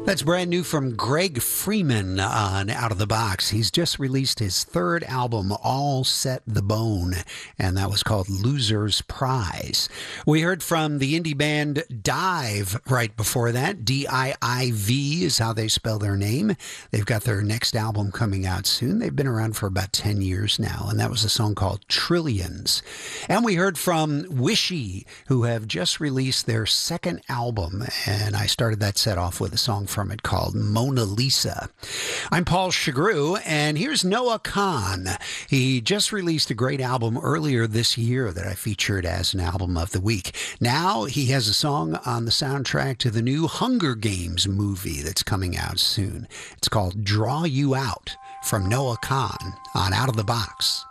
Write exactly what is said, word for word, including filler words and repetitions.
That's brand new from Greg Freeman on Out of the Box. He's just released his third album, All Set the Bone, and that was called Loser's Prize. We heard from the indie band Dive right before that. D I I V is how they spell their name. They've got their next album coming out soon. They've been around for about ten years now, and that was a song called Trillions. And we heard from Wishy, who have just released their second album, and I started that set off with a song from it called Mona Lisa. I'm Paul Chagru, and here's Noah Kahan. He just released a great album earlier this year that I featured as an album of the week. Now he has a song on the soundtrack to the new Hunger Games movie that's coming out soon. It's called Draw You Out, from Noah Kahan on Out of the Box.